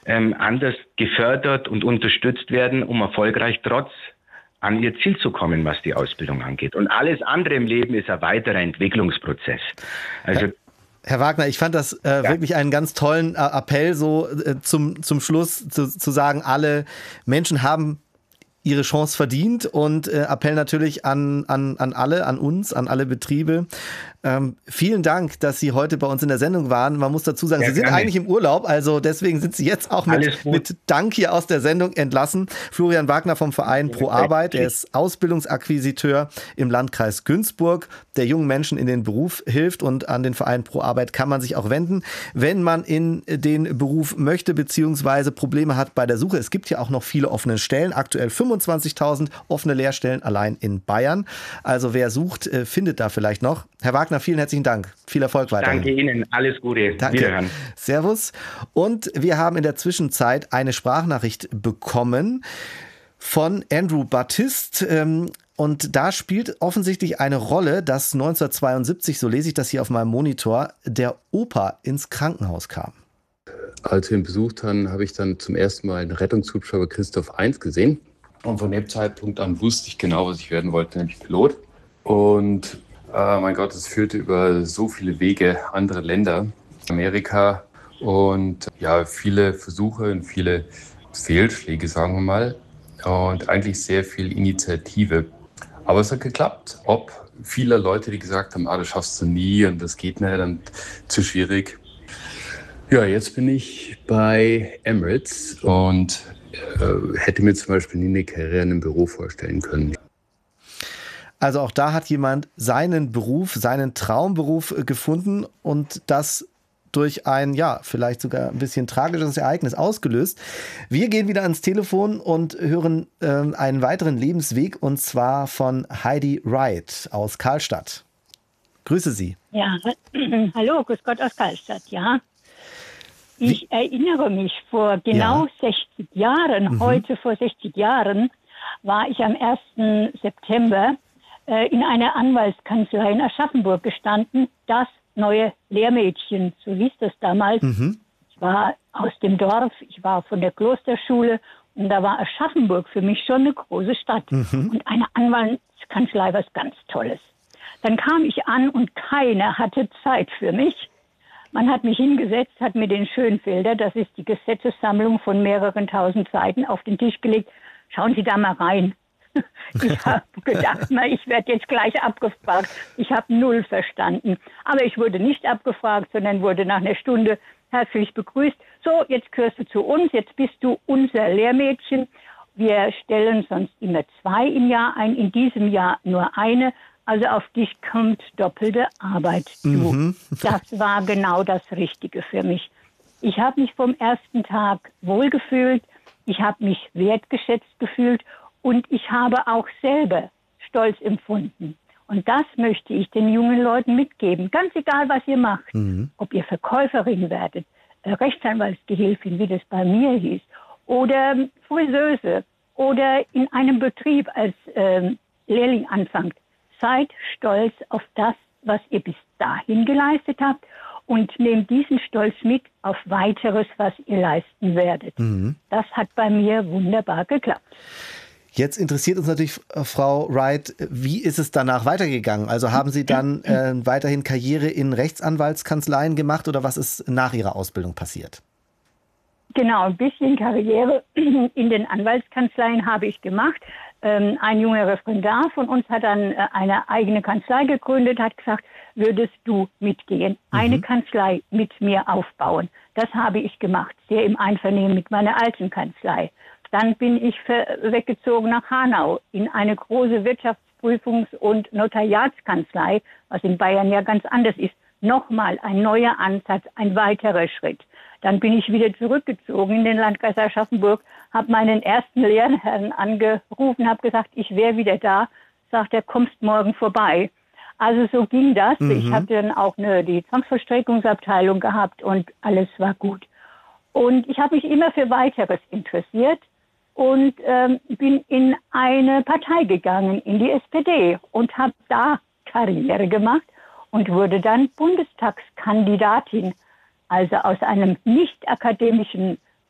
anders gefördert und unterstützt werden, um erfolgreich trotz an ihr Ziel zu kommen, was die Ausbildung angeht. Und alles andere im Leben ist ein weiterer Entwicklungsprozess. Also Herr Wagner, ich fand das wirklich einen ganz tollen Appell, so zum Schluss zu sagen, alle Menschen haben ihre Chance verdient, und Appell natürlich an alle, an uns, an alle Betriebe. Vielen Dank, dass Sie heute bei uns in der Sendung waren. Man muss dazu sagen, Sie sind eigentlich im Urlaub, also deswegen sind Sie jetzt auch mit Dank hier aus der Sendung entlassen. Florian Wagner vom Verein Pro Arbeit, er ist Ausbildungsakquisiteur im Landkreis Günzburg, der jungen Menschen in den Beruf hilft, und an den Verein Pro Arbeit kann man sich auch wenden, wenn man in den Beruf möchte bzw. Probleme hat bei der Suche. Es gibt ja auch noch viele offene Stellen, aktuell 25.000 offene Lehrstellen allein in Bayern. Also wer sucht, findet da vielleicht noch. Herr Wagner, vielen herzlichen Dank. Viel Erfolg weiterhin. Danke Ihnen. Alles Gute. Danke. Wiederhören. Servus. Und wir haben in der Zwischenzeit eine Sprachnachricht bekommen von Andrew Baptiste. Und da spielt offensichtlich eine Rolle, dass 1972, so lese ich das hier auf meinem Monitor, der Opa ins Krankenhaus kam. Als wir ihn besucht haben, habe ich dann zum ersten Mal den Rettungshubschrauber Christoph 1 gesehen. Und von dem Zeitpunkt an wusste ich genau, was ich werden wollte, nämlich Pilot. Und mein Gott, es führte über so viele Wege, andere Länder, Amerika, und ja, viele Versuche und viele Fehlschläge, sagen wir mal, und eigentlich sehr viel Initiative. Aber es hat geklappt. Ob vieler Leute, die gesagt haben, das schaffst du nie und das geht nicht und zu schwierig. Ja, jetzt bin ich bei Emirates und hätte mir zum Beispiel nie eine Karriere in einem Büro vorstellen können. Also auch da hat jemand seinen Beruf, seinen Traumberuf gefunden und das durch ein, ja, vielleicht sogar ein bisschen tragisches Ereignis ausgelöst. Wir gehen wieder ans Telefon und hören einen weiteren Lebensweg, und zwar von Heidi Wright aus Karlstadt. Grüße Sie. Ja, hallo, grüß Gott aus Karlstadt, ja. Ich erinnere mich, vor genau 60 Jahren, heute vor 60 Jahren, war ich am 1. September in einer Anwaltskanzlei in Aschaffenburg gestanden, das neue Lehrmädchen, so hieß das damals. Ich war aus dem Dorf, ich war von der Klosterschule, und da war Aschaffenburg für mich schon eine große Stadt. Und eine Anwaltskanzlei, was ganz Tolles. Dann kam ich an und keiner hatte Zeit für mich. Man hat mich hingesetzt, hat mir den Schönfelder, das ist die Gesetzessammlung von mehreren tausend Seiten, auf den Tisch gelegt. Schauen Sie da mal rein. Ich habe gedacht, ich werde jetzt gleich abgefragt. Ich habe null verstanden. Aber ich wurde nicht abgefragt, sondern wurde nach einer Stunde herzlich begrüßt. So, jetzt gehörst du zu uns, jetzt bist du unser Lehrmädchen. Wir stellen sonst immer 2 im Jahr ein, in diesem Jahr nur eine. Also auf dich kommt doppelte Arbeit zu. Das war genau das Richtige für mich. Ich habe mich vom ersten Tag wohlgefühlt, ich habe mich wertgeschätzt gefühlt und ich habe auch selber Stolz empfunden. Und das möchte ich den jungen Leuten mitgeben. Ganz egal, was ihr macht. Ob ihr Verkäuferin werdet, Rechtsanwaltsgehilfin, wie das bei mir hieß, oder Friseuse oder in einem Betrieb als Lehrling anfangt. Seid stolz auf das, was ihr bis dahin geleistet habt, und nehmt diesen Stolz mit auf weiteres, was ihr leisten werdet. Das hat bei mir wunderbar geklappt. Jetzt interessiert uns natürlich, Frau Wright, wie ist es danach weitergegangen? Also haben Sie dann weiterhin Karriere in Rechtsanwaltskanzleien gemacht, oder was ist nach Ihrer Ausbildung passiert? Genau, ein bisschen Karriere in den Anwaltskanzleien habe ich gemacht. Ein junger Referendar von uns hat dann eine eigene Kanzlei gegründet, hat gesagt, würdest du mitgehen, eine Kanzlei mit mir aufbauen. Das habe ich gemacht, sehr im Einvernehmen mit meiner alten Kanzlei. Dann bin ich weggezogen nach Hanau in eine große Wirtschaftsprüfungs- und Notariatskanzlei, was in Bayern ja ganz anders ist. Nochmal ein neuer Ansatz, ein weiterer Schritt. Dann bin ich wieder zurückgezogen in den Landkreis Aschaffenburg, habe meinen ersten Lehrherrn angerufen, habe gesagt, ich wäre wieder da. Sagt er, kommst morgen vorbei. Also so ging das. Ich hatte dann auch die Zwangsvollstreckungsabteilung gehabt und alles war gut. Und ich habe mich immer für Weiteres interessiert und bin in eine Partei gegangen, in die SPD, und habe da Karriere gemacht und wurde dann Bundestagskandidatin. Also aus einem nicht akademischen